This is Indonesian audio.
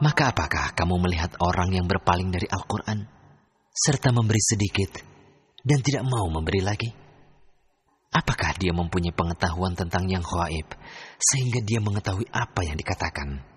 Maka apakah kamu melihat orang yang berpaling dari Al-Quran, serta memberi sedikit dan tidak mau memberi lagi? Apakah dia mempunyai pengetahuan tentang yang ghaib, sehingga dia mengetahui apa yang dikatakan?